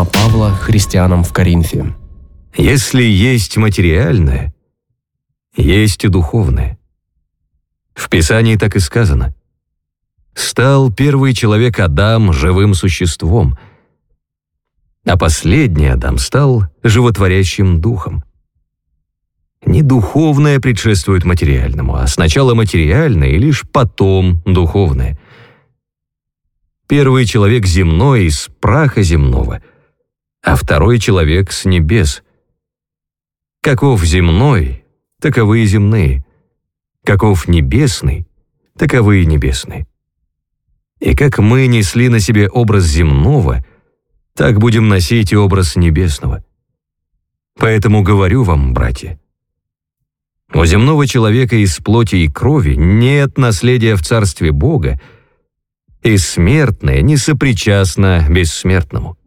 Павла христианам в Коринфе. Если есть материальное, есть и духовное. В Писании так и сказано: «Стал первый человек Адам живым существом, а последний Адам стал животворящим духом». Не духовное предшествует материальному, а сначала материальное и лишь потом духовное. Первый человек земной из праха земного, а второй человек с небес. Каков земной, таковы и земные. Каков небесный, таковы и небесные. И как мы несли на себе образ земного, так будем носить и образ небесного. Поэтому говорю вам, братья, у земного человека из плоти и крови нет наследия в Царстве Бога, и смертное не сопричастно бессмертному.